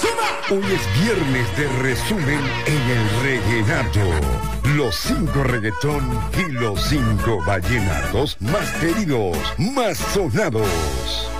Hoy es viernes de resumen en el Reguenato. Los 5 reggaetón y los 5 vallenatos más queridos, más sonados.